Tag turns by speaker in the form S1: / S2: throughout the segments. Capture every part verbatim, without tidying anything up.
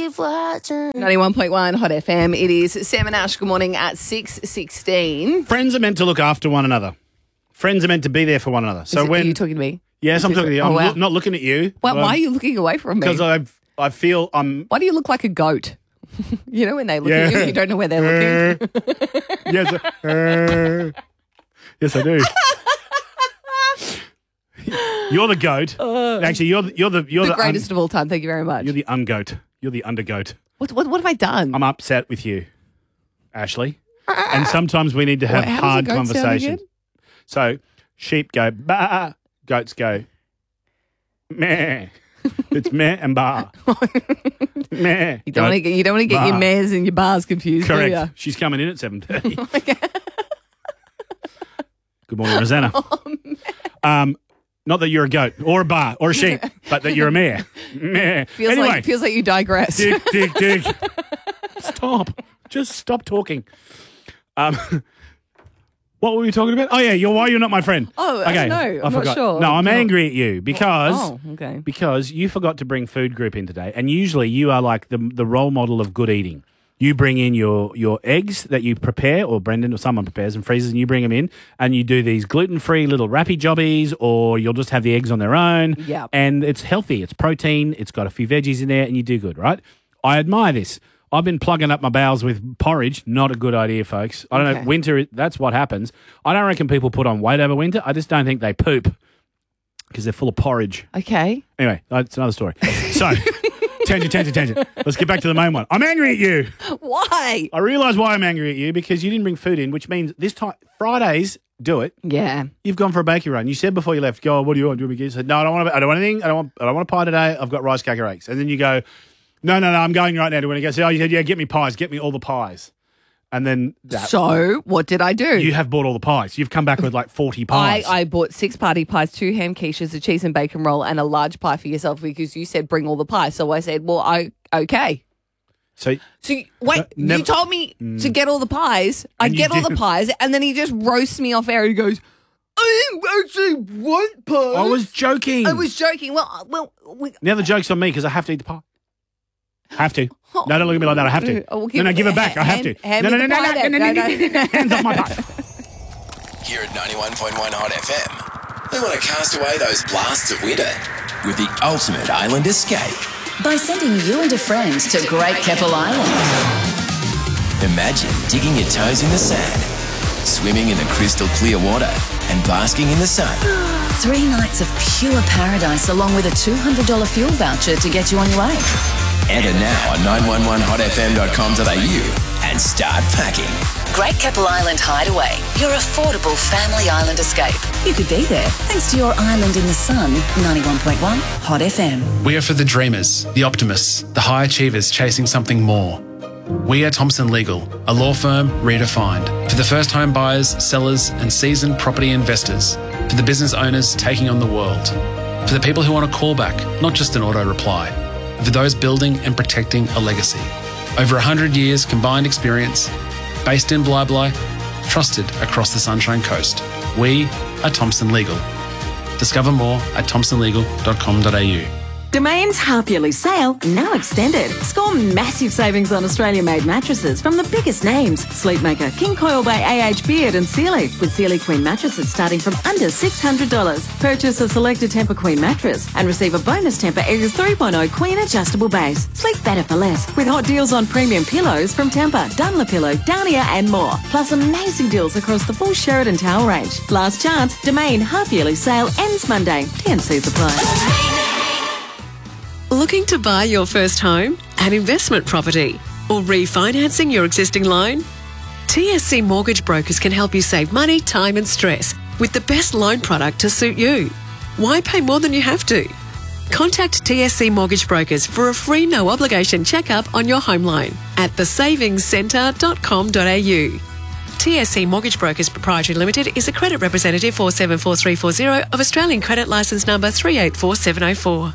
S1: keep watching.
S2: ninety-one point one Hot F M. It is Sam and Ash. Good morning at six sixteen.
S3: Friends are meant to look after one another. Friends are meant to be there for one another. So
S2: Is it-
S3: when
S2: are you talking to me?
S3: yes, I'm talking to you. I'm
S2: Oh, wow.
S3: lo- not looking at you.
S2: Why, why are you looking away from me?
S3: Because I I feel I'm.
S2: Why do you look like a goat? You know when they look
S3: Yeah.
S2: at you, you don't know where they're looking.
S3: yes, uh, yes, I do. You're the goat. Actually, you're the, you're the you're
S2: the
S3: the,
S2: greatest
S3: un,
S2: of all time. Thank you very much.
S3: you're the ungoat. You're the undergoat.
S2: What, what, what have I done?
S3: I'm upset with you, Ashley. And sometimes we need to have
S2: Wait, how does a
S3: hard
S2: goat sound
S3: conversations.
S2: again?
S3: So sheep go ba, goats go meh. It's meh and ba. Meh.
S2: You don't want to get you don't want to get your
S3: Bah.
S2: mares and your bars confused, do
S3: Correct.
S2: you?
S3: She's coming in at seven thirty. Good morning, Rosanna.
S2: Oh,
S3: um, not that you're a goat or a bar or a sheep, but that you're a mare. Meh.
S2: Feels
S3: anyway,
S2: like feels like you digress.
S3: dig, dig, dig. Stop. Just stop talking. Um, what were we talking about? Oh yeah, you're why you're not my friend.
S2: Oh, I don't know. I'm not
S3: forgot.
S2: sure.
S3: No, I'm
S2: You're not-
S3: angry at you because
S2: Oh, okay.
S3: because you forgot to bring food group in today, and usually you are like the the role model of good eating. You bring in your your eggs that you prepare, or Brendan or someone prepares and freezes, and you bring them in, and you do these gluten free little wrappy jobbies, or you'll just have the eggs on their own.
S2: Yeah.
S3: And it's healthy. It's protein. It's got a few veggies in there, and you do good, right? I admire this. I've been plugging up my bowels with porridge. Not a good idea, folks. I don't
S2: Okay.
S3: know. Winter, that's what happens. I don't reckon people put on weight over winter. I just don't think they poop because they're full of porridge.
S2: Okay.
S3: Anyway, that's another story. So, tangent, tangent, tangent. Let's get back to the main one. I'm angry at you.
S2: Why?
S3: I realise why I'm angry at you because you didn't bring food in, which means this time, Fridays, do it.
S2: Yeah.
S3: You've gone for a bakery run. You said before you left, go, what do you want? Do you want me to get? You said, no, I don't want. I don't want anything. I don't want. I don't want a pie today. I've got rice cake or eggs. And then you go, no, no, no. I'm going right now. Do you want to go? So, oh, you said, yeah, get me pies. Get me all the pies. And then that,
S2: So what did I do?
S3: you have bought all the pies. You've come back with like forty pies.
S2: I, I bought six party pies, two ham quiches, a cheese and bacon roll, and a large pie for yourself because you said bring all the pies. So I said, well, I okay.
S3: so
S2: So you- wait,
S3: Uh, never-
S2: you told me to get all the pies. I
S3: And you
S2: get all the
S3: did.
S2: pies, and then he just roasts me off air. He goes, I didn't actually want pies.
S3: I was joking.
S2: I was joking. Well, uh, well, we,
S3: Now the joke's on me because I have to eat the pie. Have to. No, don't look at me like that. I have to.
S2: Oh, well,
S3: no, no, give it back. I have
S2: hand-
S3: to.
S2: hand
S3: no,
S2: me
S3: no,
S2: the
S3: no,
S2: pie
S3: no,
S2: then.
S3: no, no,
S2: No,
S3: no,
S2: no.
S3: no, no, hands off my pie.
S4: Here at ninety-one point one Hot F M, we want to cast away those blasts of winter with the ultimate island escape.
S5: By sending you and a friend to Great Keppel Island.
S4: Imagine digging your toes in the sand, swimming in the crystal clear water, and basking in the sun.
S5: Three nights of pure paradise along with a two hundred dollars fuel voucher to get you on your way.
S4: Enter now on nine one one hot f m dot com dot a u and start packing.
S5: Great Keppel Island Hideaway, your affordable family island escape. You could be there thanks to your island in the sun. ninety-one point one Hot F M.
S6: We are for the dreamers, the optimists, the high achievers chasing something more. We are Thompson Legal, a law firm redefined. For the first home buyers, sellers, and seasoned property investors. For the business owners taking on the world. For the people who want a callback, not just an auto reply. For those building and protecting a legacy. Over one hundred years combined experience, based in Bli Bli, trusted across the Sunshine Coast. We are Thompson Legal. Discover more at thompson legal dot com dot a u.
S7: Domain's half-yearly sale now extended. Score massive savings on Australia-made mattresses from the biggest names. Sleepmaker, King Coil by A H Beard and Sealy, with Sealy Queen mattresses starting from under six hundred dollars. Purchase a selected Tempur Queen mattress and receive a bonus Tempur Airs three point oh Queen adjustable base. Sleep better for less with hot deals on premium pillows from Tempur, Dunlopillow, Downia and more. Plus amazing deals across the full Sheridan towel range. Last chance, Domain half-yearly sale ends Monday. T and C's apply.
S8: Looking to buy your first home, an investment property, or refinancing your existing loan? T S C Mortgage Brokers can help you save money, time and stress with the best loan product to suit you. Why pay more than you have to? Contact T S C Mortgage Brokers for a free no obligation checkup on your home loan at the savings centre dot com dot a u. T S C Mortgage Brokers Proprietary Limited is a credit representative four seven four three four zero of Australian Credit Licence Number three eight four seven oh four.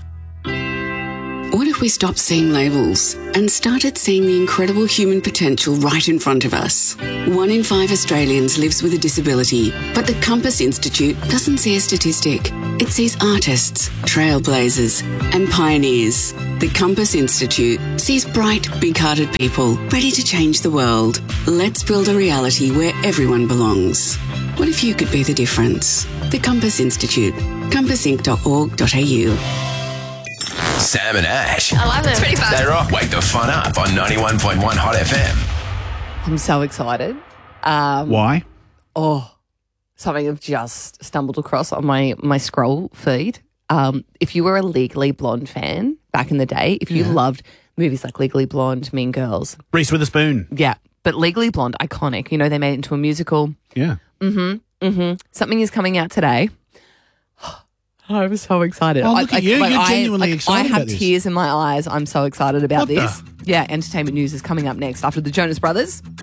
S9: What if we stopped seeing labels and started seeing the incredible human potential right in front of us? One in five Australians lives with a disability, but the Compass Institute doesn't see a statistic. It sees artists, trailblazers, and pioneers. The Compass Institute sees bright, big-hearted people ready to change the world. Let's build a reality where everyone belongs. What if you could be the difference? The Compass Institute. compass inc dot org dot a u.
S4: Sam and Ash.
S2: I love it. It's pretty fun.
S4: They rock. Wake the fun up on ninety-one point one Hot F M.
S2: I'm so excited. Um,
S3: Why?
S2: Oh, something I've just stumbled across on my, my scroll feed. Um, if you were a Legally Blonde fan back in the day, if you loved movies like Legally Blonde, Mean Girls.
S3: Reese Witherspoon.
S2: Yeah, but Legally Blonde, iconic. You know, they made it into a musical.
S3: Yeah.
S2: Mm-hmm, mm-hmm. Something is coming out today. I'm so excited.
S3: Oh, look at you. You're genuinely
S2: like,
S3: excited
S2: I have
S3: about this.
S2: tears in my eyes. I'm so excited about
S3: What the-
S2: this. Yeah, entertainment news is coming up next after the Jonas Brothers.